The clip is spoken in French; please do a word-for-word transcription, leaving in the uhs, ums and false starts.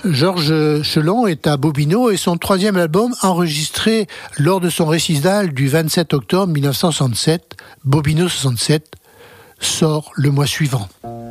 Georges Chelon est à Bobino et son troisième album, enregistré lors de son récital du vingt-sept octobre mille neuf cent soixante-sept, Bobino soixante-sept, sort le mois suivant.